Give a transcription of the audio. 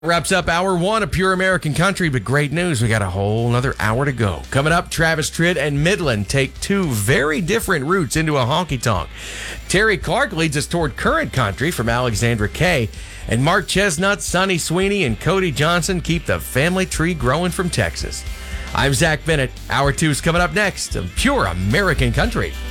Wraps up hour one of Pure American Country, but great news. We got a whole another hour to go. Coming up, Travis Tritt and Midland take two very different routes into a honky-tonk. Terry Clark leads us toward current country from Alexandra Kay. And Mark Chestnut, Sonny Sweeney, and Cody Johnson keep the family tree growing from Texas. I'm Zach Bennett. Hour two is coming up next of Pure American Country.